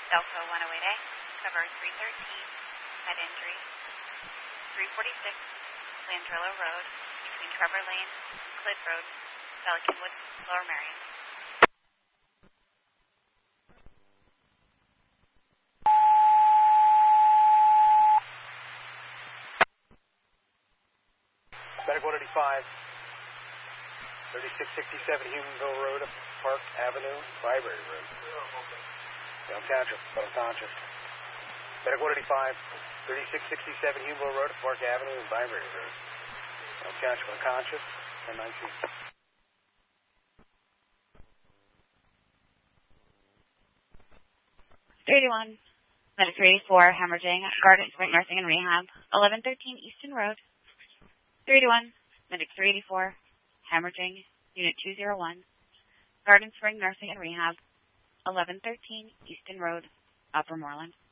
Delco 108A, cover 313, head injury, 346, Landrillo Road, between Trevor Lane and Clid Road, Pelican Woods, Lower Merion. Medic 185, 3667 Humanville Road, Park Avenue, Library Road. Young Township, unconscious. Medic 185, 3667 Humanville Road, Park Avenue, Library Road. Young Township, unconscious, 1019. Medic 384, hemorrhaging, Garden Sprint Nursing and Rehab, 1113 Easton Road. 381, Medic 384, hemorrhaging, Unit 201, Garden Spring Nursing and Rehab, 1113 Easton Road, Upper Moreland.